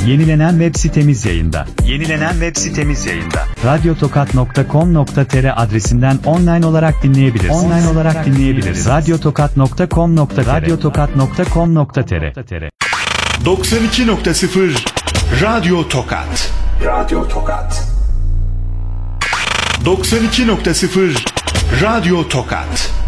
Yenilenen web sitemiz yayında. Radyotokat.com.tr adresinden online olarak dinleyebilirsiniz. Radyotokat.com.tr 92.0 Radyo Tokat. 92.0 Radyo Tokat.